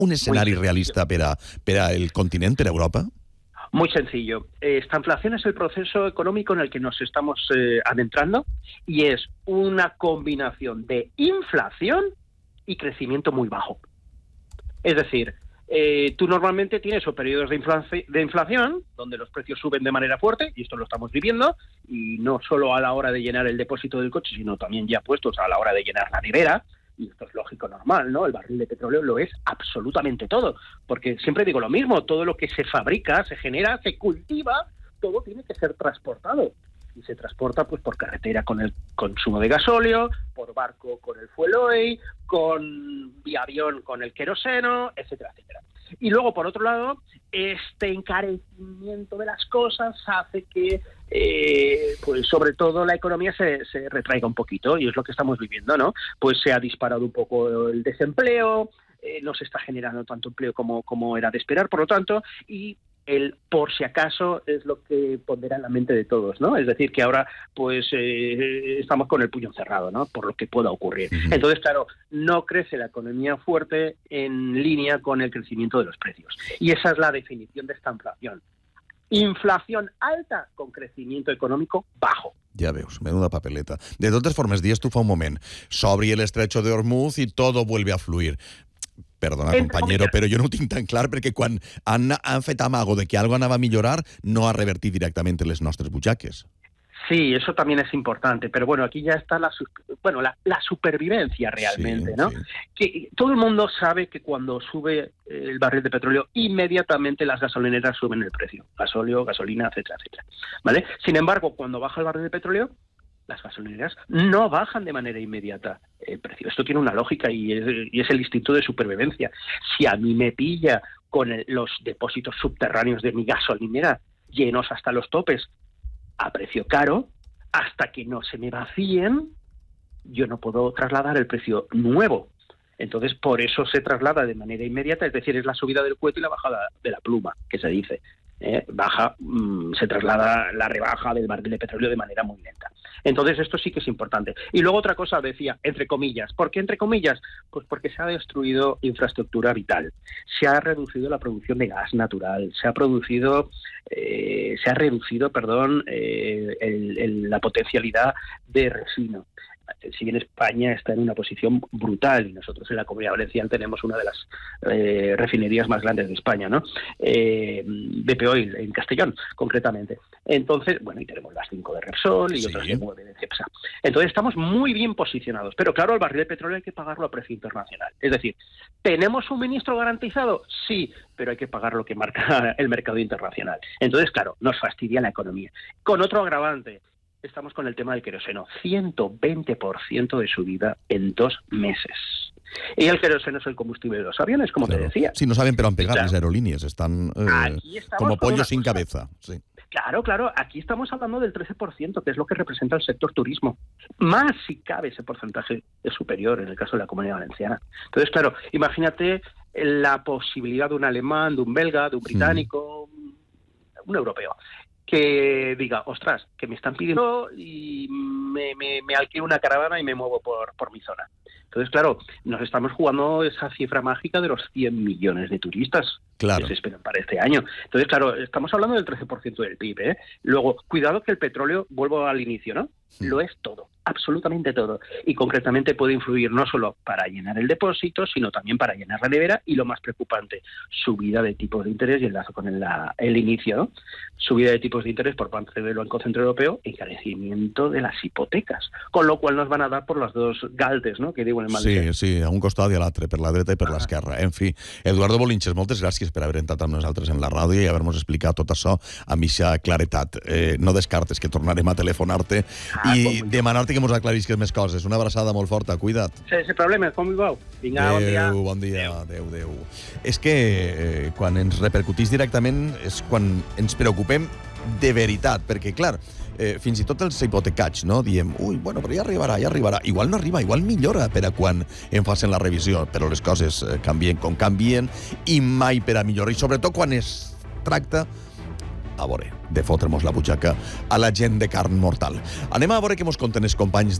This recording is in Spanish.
un escenari realista per a el continent, per a Europa? Muy sencillo. Esta inflación es el proceso económico en el que nos estamos adentrando y es una combinación de inflación y crecimiento muy bajo. Es decir, tú normalmente tienes periodos de inflación donde los precios suben de manera fuerte, y esto lo estamos viviendo, y no solo a la hora de llenar el depósito del coche, sino también ya puestos a la hora de llenar la nevera. Y esto es lógico, normal, ¿no? El barril de petróleo lo es absolutamente todo, porque siempre digo lo mismo, todo lo que se fabrica, se genera, se cultiva, todo tiene que ser transportado. Y se transporta pues por carretera con el consumo de gasóleo, por barco con el fuel oil, vía avión con el queroseno, etcétera, etcétera. Y luego, por otro lado, este encarecimiento de las cosas hace que, pues sobre todo, la economía se retraiga un poquito, y es lo que estamos viviendo, ¿no? Pues se ha disparado un poco el desempleo, no se está generando tanto empleo como era de esperar, por lo tanto, y el por si acaso es lo que pondera en la mente de todos, ¿no? Es decir, que ahora pues estamos con el puño cerrado, ¿no? Por lo que pueda ocurrir. Entonces, claro, no crece la economía fuerte en línea con el crecimiento de los precios. Y esa es la definición de esta inflación. Inflación alta con crecimiento económico bajo. Ja veus, menuda papeleta. De totes formes, dies tu fa un moment, s'obri el estrecho de Hormuz i todo vuelve a fluir. Perdona, compañero, però jo no ho tinc tan clar perquè quan han fet amago de que algo anava a millorar, no ha revertit directament en les nostres butxaques. Sí, eso también es importante, pero bueno, aquí ya está la supervivencia realmente, sí, ¿no? Sí. Que todo el mundo sabe que cuando sube el barril de petróleo, inmediatamente las gasolineras suben el precio, gasóleo, gasolina, etcétera, etcétera, ¿vale? Sin embargo, cuando baja el barril de petróleo, las gasolineras no bajan de manera inmediata el precio. Esto tiene una lógica y es el instinto de supervivencia. Si a mí me pilla con los depósitos subterráneos de mi gasolinera llenos hasta los topes a precio caro, hasta que no se me vacíen, yo no puedo trasladar el precio nuevo. Entonces, por eso se traslada de manera inmediata, es decir, es la subida del cohete y la bajada de la pluma, que se dice. Se traslada la rebaja del barril de petróleo de manera muy lenta. Entonces esto sí que es importante. Y luego otra cosa decía, entre comillas. ¿Por qué entre comillas? Pues porque se ha destruido infraestructura vital, se ha reducido la producción de gas natural, se ha reducido la potencialidad de resino. Si bien España está en una posición brutal y nosotros en la Comunidad Valenciana tenemos una de las refinerías más grandes de España, ¿no? BP Oil, en Castellón, concretamente. Entonces, bueno, y tenemos las 5 de Repsol y otras 9 de Cepsa. Entonces estamos muy bien posicionados. Pero claro, el barril de petróleo hay que pagarlo a precio internacional. Es decir, ¿tenemos suministro garantizado? Sí, pero hay que pagar lo que marca el mercado internacional. Entonces, claro, nos fastidia la economía. Con otro agravante, estamos con el tema del queroseno, 120% de subida en 2 meses. Y el queroseno es el combustible de los aviones, como te decía. Sí, no saben pero han pegado las aerolíneas, están como pollos sin cabeza. Sí. Claro, aquí estamos hablando del 13%, que es lo que representa el sector turismo. Más si cabe ese porcentaje es superior en el caso de la Comunidad Valenciana. Entonces, claro, imagínate la posibilidad de un alemán, de un belga, de un británico, un europeo, que diga, ostras, que me están pidiendo y me alquilo una caravana y me muevo por mi zona. Entonces, claro, nos estamos jugando esa cifra mágica de los 100 millones de turistas que se esperan para este año. Entonces, claro, estamos hablando del 13% del PIB, ¿eh? Luego, cuidado que el petróleo, vuelvo al inicio, ¿no? Lo es todo, absolutamente todo. Y concretamente puede influir no solo para llenar el depósito, sino también para llenar la nevera y, lo más preocupante, subida de tipos de interés, y enlazo con el inicio, ¿no? Subida de tipos de interés por parte del Banco Central Europeo, encarecimiento de las hipotecas, con lo cual nos van a dar por las dos galtes, ¿no?, que diuen en Madrid. Sí, a un costat i a l'altre, per la dreta i per l'esquerra. En fi, Eduardo Bolinches, moltes gràcies per haver entrat amb nosaltres en la ràdio i haver-nos explicat tot això amb eixa claretat. No descartes que tornarem a telefonar-te i demanar-te que mos aclarisques més coses. Una abraçada molt forta, cuida't. Sense problemes, com vau? Vinga, bon dia. Adéu. És que quan ens repercutís directament és quan ens preocupem de veritat, perquè, clar, fins i tot els hipotecats, no? Diem, però ja arribarà. Igual no arriba, igual millora per a quan en facin la revisió, però les coses canvien com canvien i mai per a millorar. I sobretot quan es tracta de fotre-mos la butxaca a la gent de carn mortal. Anem a veure què mos conten els companys